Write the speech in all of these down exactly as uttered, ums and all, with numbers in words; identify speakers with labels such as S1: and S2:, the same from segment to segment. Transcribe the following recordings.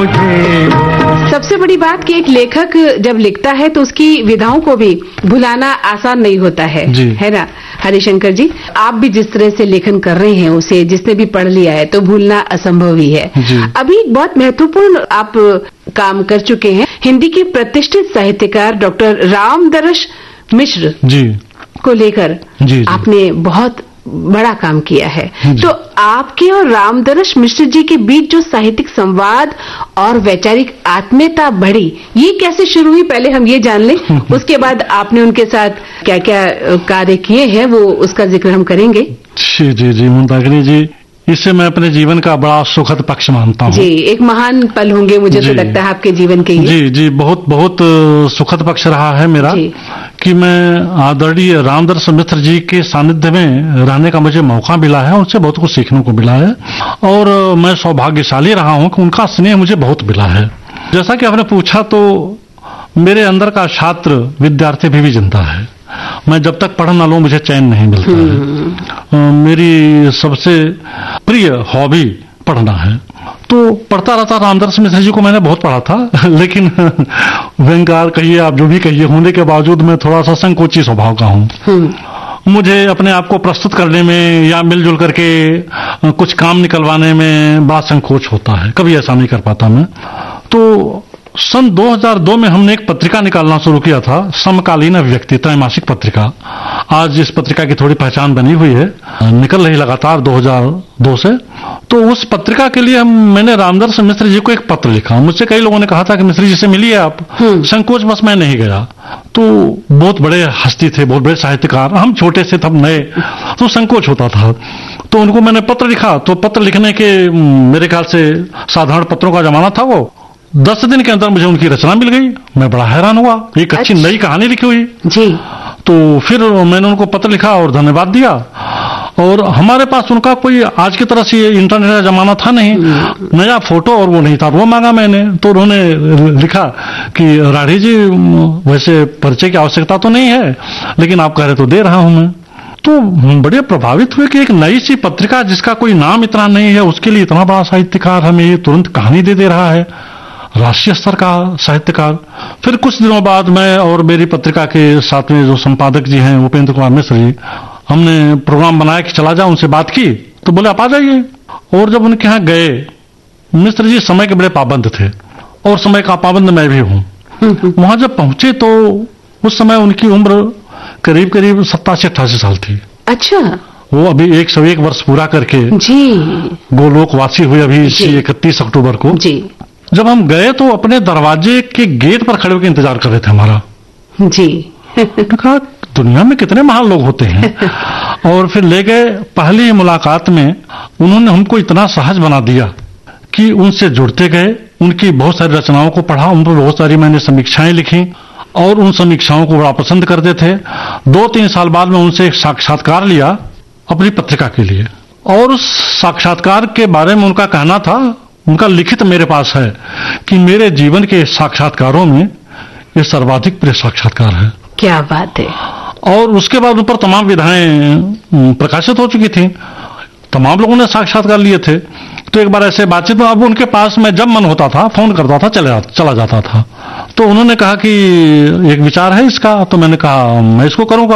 S1: सबसे बड़ी बात कि एक लेखक जब लिखता है तो उसकी विधाओं को भी भुलाना आसान नहीं होता है, है ना हरिशंकर जी? आप भी जिस तरह से लेखन कर रहे हैं उसे जिसने भी पढ़ लिया है तो भूलना असंभव ही है। अभी बहुत महत्वपूर्ण आप काम कर चुके हैं। हिंदी के प्रतिष्ठित साहित्यकार डॉक्टर रामदरस मिश्र जी को लेकर आपने बहुत बड़ा काम किया है। तो आपके और रामदरस मिश्र जी के बीच जो साहित्यिक संवाद और वैचारिक आत्मीयता बढ़ी, ये कैसे शुरू हुई? पहले हम ये जान लें, उसके बाद आपने उनके साथ क्या क्या कार्य किए हैं वो उसका जिक्र हम करेंगे।
S2: जी जी जी मंदाकिनी जी, इससे मैं अपने जीवन का बड़ा सुखद पक्ष मानता हूँ।
S1: जी, एक महान पल होंगे मुझे तो लगता है आपके जीवन के।
S2: जी जी बहुत बहुत सुखद पक्ष रहा है मेरा कि मैं आदरणीय रामदरस मिश्र जी के सानिध्य में रहने का मुझे मौका मिला है। उनसे बहुत कुछ सीखने को मिला है और मैं सौभाग्यशाली रहा हूँ कि उनका स्नेह मुझे बहुत मिला है। जैसा कि आपने पूछा तो मेरे अंदर का छात्र विद्यार्थी भी, भी जिंदा है। मैं जब तक पढ़ न लूं मुझे चैन नहीं मिलता है। मेरी सबसे प्रिय हॉबी पढ़ना है, तो पढ़ता रहता। रामदरस मिश्र जी को मैंने बहुत पढ़ा था, लेकिन व्यंग्यकार कहिए आप जो भी कहिए, होने के बावजूद मैं थोड़ा सा संकोची स्वभाव का हूँ। मुझे अपने आप को प्रस्तुत करने में या मिलजुल करके कुछ काम निकलवाने में बड़ा संकोच होता है, कभी ऐसा नहीं कर पाता मैं। तो सन दो हज़ार दो में हमने एक पत्रिका निकालना शुरू किया था, समकालीन अभिव्यक्ति त्रैमासिक पत्रिका। आज इस पत्रिका की थोड़ी पहचान बनी हुई है, निकल रही लगातार दो हज़ार दो से। तो उस पत्रिका के लिए हम मैंने रामदरस मिश्र जी को एक पत्र लिखा। मुझसे कई लोगों ने कहा था कि मिश्र जी से मिलिए आप, संकोच बस मैं नहीं गया। तो बहुत बड़े हस्ती थे, बहुत बड़े साहित्यकार, हम छोटे से तब नए, तो संकोच होता था। तो उनको मैंने पत्र लिखा। तो पत्र लिखने के मेरे ख्याल से साधारण पत्रों का जमाना था वो। दस दिन के अंदर मुझे उनकी रचना मिल गई। मैं बड़ा हैरान हुआ, एक अच्छी नई कहानी लिखी हुई
S1: जी।
S2: तो फिर मैंने उनको पत्र लिखा और धन्यवाद दिया। और हमारे पास उनका कोई आज की तरह से इंटरनेट का जमाना था नहीं, नया फोटो और वो नहीं था, वो मांगा मैंने। तो उन्होंने लिखा कि राठी जी वैसे परिचय की आवश्यकता तो नहीं है, लेकिन आप कह रहे तो दे रहा हूं मैं। तो बड़े प्रभावित हुए कि एक नई सी पत्रिका जिसका कोई नाम इतना नहीं है, उसके लिए इतना बड़ा साहित्यकार हमें ये तुरंत कहानी दे दे रहा है, राष्ट्रीय स्तर का साहित्यकार। फिर कुछ दिनों बाद मैं और मेरी पत्रिका के साथ में जो संपादक जी हैं उपेंद्र कुमार मिश्र जी, हमने प्रोग्राम बनाया कि चला जाओ। उनसे बात की तो बोले आप आ जाइए। और जब उनके यहाँ गए, मिश्र जी समय के बड़े पाबंद थे और समय का पाबंद मैं भी हूँ। वहां जब पहुंचे तो उस समय उनकी उम्र करीब करीब सत्तासी अट्ठासी साल थी।
S1: अच्छा।
S2: वो अभी एक सौ एक वर्ष पूरा करके
S1: जी
S2: गोलोकवासी हुए अभी इसी इकतीस अक्टूबर को जी। जब हम गए तो अपने दरवाजे के गेट पर खड़े होकर इंतजार कर रहे थे हमारा
S1: जी।
S2: कहा दुनिया में कितने महान लोग होते हैं। और फिर ले गए। पहली ही मुलाकात में उन्होंने हमको इतना सहज बना दिया कि उनसे जुड़ते गए। उनकी बहुत सारी रचनाओं को पढ़ा, उन पर बहुत सारी मैंने समीक्षाएं लिखी और उन समीक्षाओं को बड़ा पसंद करते थे। दो तीन साल बाद में उनसे एक साक्षात्कार लिया अपनी पत्रिका के लिए, और उस साक्षात्कार के बारे में उनका कहना था, उनका लिखित मेरे पास है, कि मेरे जीवन के साक्षात्कारों में ये सर्वाधिक प्रिय साक्षात्कार है।
S1: क्या बात है।
S2: और उसके बाद उन पर तमाम विधाएं प्रकाशित हो चुकी थी, तमाम लोगों ने साक्षात्कार लिए थे। तो एक बार ऐसे बातचीत में अब उनके पास में जब मन होता था फोन करता था, चले चला जाता था। तो उन्होंने कहा कि एक विचार है इसका। तो मैंने कहा मैं इसको करूंगा।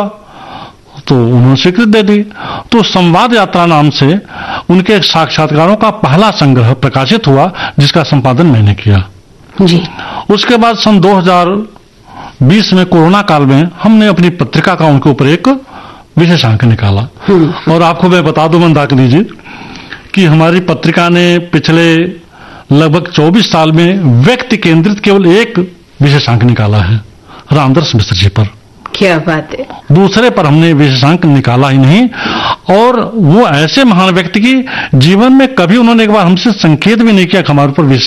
S2: तो उन्होंने स्वीकृति दे दी। तो संवाद यात्रा नाम से उनके साक्षात्कारों का पहला संग्रह प्रकाशित हुआ, जिसका संपादन मैंने किया
S1: जी।
S2: उसके बाद सन दो हज़ार बीस में कोरोना काल में हमने अपनी पत्रिका का उनके ऊपर एक विशेषांक निकाला। और आपको मैं बता दूं मंदाकिनी जी कि हमारी पत्रिका ने पिछले लगभग चौबीस साल में व्यक्ति केंद्रित केवल एक विशेषांक निकाला है, रामदरस मिश्र जी पर।
S1: क्या बात है।
S2: दूसरे पर हमने विशेषांक निकाला ही नहीं। और वो ऐसे महान व्यक्ति की जीवन में कभी उन्होंने एक बार हमसे संकेत भी नहीं किया कि हमारे ऊपर